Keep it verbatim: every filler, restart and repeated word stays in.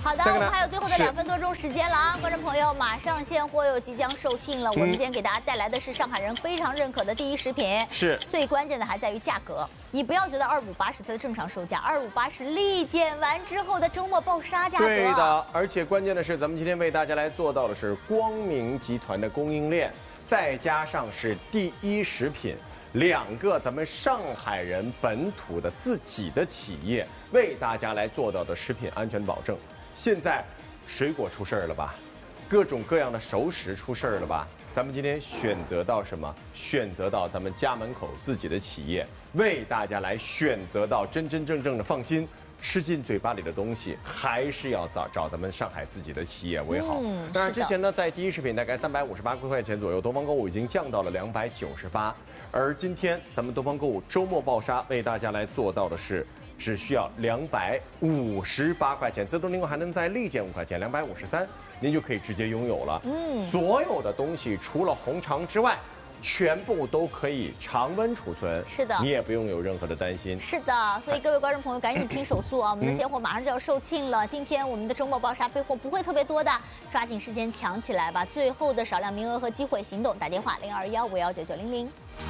好的，我们还有最后的两分多钟时间了啊，观众朋友，马上现货又即将售罄了。我们今天给大家带来的是上海人非常认可的第一食品， 是最关键的还在于价格。你不要觉得二五八是它的正常售价，二五八是立减完之后的周末暴杀价格。 对的，而且关键的是，咱们今天为大家来做到的是光明集团的供应链，再加上是第一食品。 两个咱们上海人本土的自己的企业为大家来做到的食品安全保证。现在水果出事儿了吧？各种各样的熟食出事儿了吧？咱们今天选择到什么？选择到咱们家门口自己的企业，为大家来选择到真真正正的放心。 吃进嘴巴里的东西，还是要找找咱们上海自己的企业为好。嗯、当然，之前呢，在第一食品大概三百五十八块钱左右，东方购物已经降到了两百九十八。而今天咱们东方购物周末暴杀，为大家来做到的是，只需要两百五十八块钱，自动订购还能再立减五块钱，两百五十三，您就可以直接拥有了。嗯，所有的东西除了红肠之外。 全部都可以常温储存， 是的， 你也不用有任何的担心。 是的，所以各位观众朋友赶紧拼手速啊！我们的现货马上就要售罄了，今天我们的周末暴杀备货不会特别多的，抓紧时间抢起来吧！最后的少量名额和机会，行动打电话零二幺五幺九九零零。